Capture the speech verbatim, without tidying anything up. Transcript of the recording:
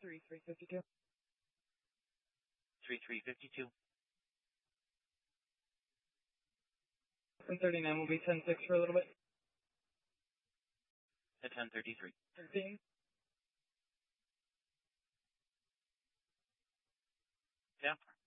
three three fifty-two. three three fifty-two. one thirty-nine will be ten six for a little bit. At ten thirty-three. thirteen. Yeah.